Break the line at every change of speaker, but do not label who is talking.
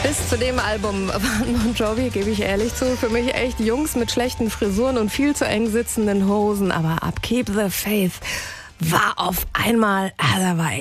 Bis zu dem Album waren Bon Jovi, gebe ich ehrlich zu, für mich echt Jungs mit schlechten Frisuren und viel zu eng sitzenden Hosen. Aber ab Keep the Faith war auf einmal, da war